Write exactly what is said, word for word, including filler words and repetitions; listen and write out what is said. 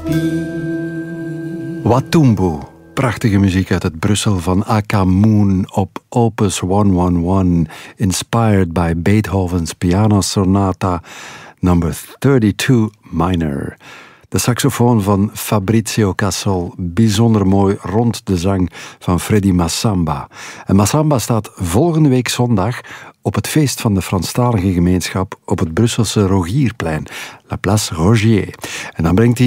Watumbu. Prachtige muziek uit het Brussel van Aka Moon op Opus honderdelf, inspired by Beethoven's Piano Sonata number thirty-two minor. De saxofoon van Fabrizio Cassol, bijzonder mooi rond de zang van Freddy Massamba. En Massamba staat volgende week zondag op het feest van de Franstalige gemeenschap op het Brusselse Rogierplein, La Place Rogier. En dan brengt hij